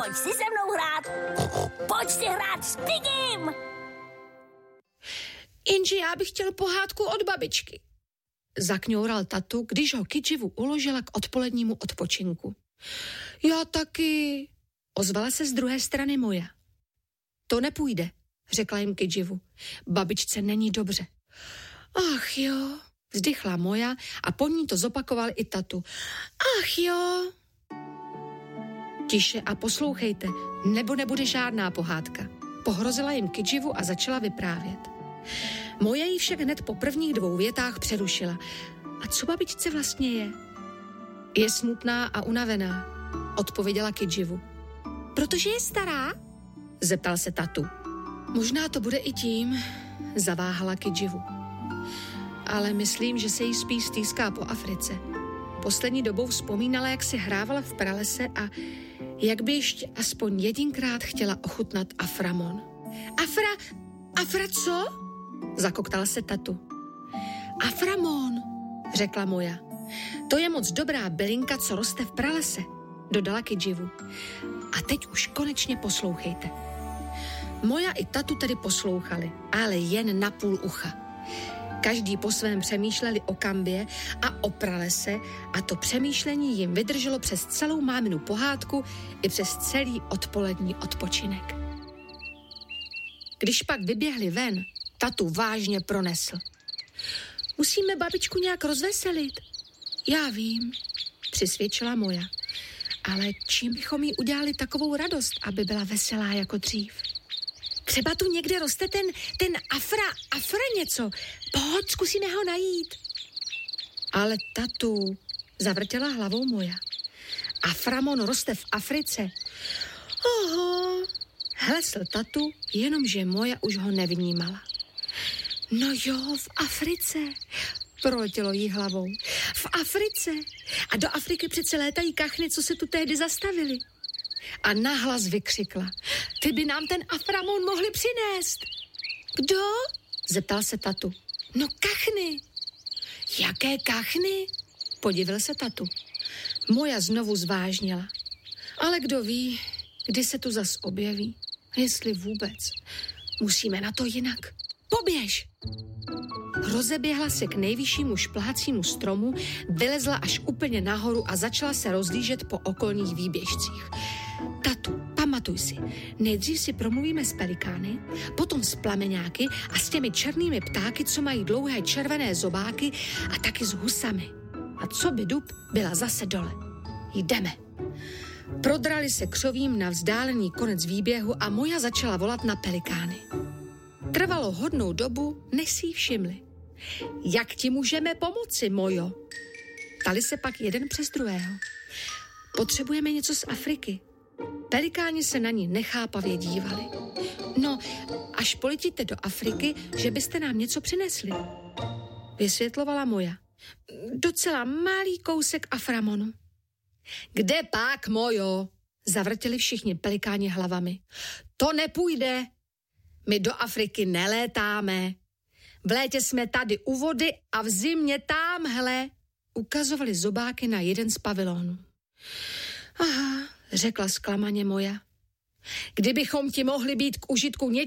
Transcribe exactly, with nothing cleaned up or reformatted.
pojď si se mnou hrát. Pojď si hrát s Pigim. Jenže já bych chtěl pohádku od babičky. Zakňoural tatu, když ho Kidživu uložila k odpolednímu odpočinku. Já taky, ozvala se z druhé strany Moja. To nepůjde, řekla jim Kidživu. Babičce není dobře. Ach jo, vzdychla Moja a po ní to zopakoval i tatu. Ach jo. Tiše a poslouchejte, nebo nebude žádná pohádka. Pohrozila jim Kidživu a začala vyprávět. Moja jí však hned po prvních dvou větách přerušila. A co babičce vlastně je? Je smutná a unavená, odpověděla Kidživu. Protože je stará? Zeptal se tatu. Možná to bude i tím, zaváhala Kidživu. Ale myslím, že se jí spíš stýská po Africe. Poslední dobou vzpomínala, jak si hrávala v pralese a jak by ještě aspoň jedinkrát chtěla ochutnat aframon. Afra, afra co? Zakoktal se tatu. Aframon, řekla Moja. To je moc dobrá bylinka, co roste v pralese, dodala Kidživu. A teď už konečně poslouchejte. Moja i tatu tedy poslouchali, ale jen na půl ucha. Každý po svém přemýšleli o kambě a o pralese a to přemýšlení jim vydrželo přes celou máminu pohádku i přes celý odpolední odpočinek. Když pak vyběhli ven, tatu vážně pronesl. Musíme babičku nějak rozveselit. Já vím, přisvědčila Moja. Ale čím bychom jí udělali takovou radost, aby byla veselá jako dřív? Třeba tu někde roste ten, ten afra, afra něco. Pojď, zkusíme ho najít. Ale tatu, zavrtěla hlavou Moja. Aframon roste v Africe. Oho, hlesl tatu, jenomže Moja už ho nevnímala. No jo, v Africe, proletělo jí hlavou. V Africe. A do Afriky přece létají kachny, co se tu tehdy zastavili. A nahlas vykřikla. Ty by nám ten aframon mohli přinést. Kdo? Zeptal se tatu. No kachny. Jaké kachny? Podivil se tatu. Moja znovu zvážnila. Ale kdo ví, kdy se tu zas objeví? Jestli vůbec. Musíme na to jinak. Poběž! Rozeběhla se k nejvyššímu šplhacímu stromu, vylezla až úplně nahoru a začala se rozlížet po okolních výběžcích. Tatu, pamatuj si, nejdřív si promluvíme s pelikány, potom s plameňáky a s těmi černými ptáky, co mají dlouhé červené zobáky a taky s husami. A co by dub byla zase dole. Jdeme. Prodrali se křovím na vzdálený konec výběhu a Moja začala volat na pelikány. Trvalo hodnou dobu, než si ji všimli. Jak ti můžeme pomoci, Mojo? Ptali se pak jeden přes druhého. Potřebujeme něco z Afriky. Pelikáni se na ní nechápavě dívali. No, až poletíte do Afriky, že byste nám něco přinesli. Vysvětlovala Moja. Docela malý kousek aframonu. Kde pak, Mojo? Zavrtěli všichni pelikáni hlavami. To nepůjde. My do Afriky nelétáme. V létě jsme tady u vody a v zimě támhle. Ukazovali zobáky na jeden z pavilonů. Aha, řekla zklamaně Moja. Kdybychom ti mohli být k užitku něčím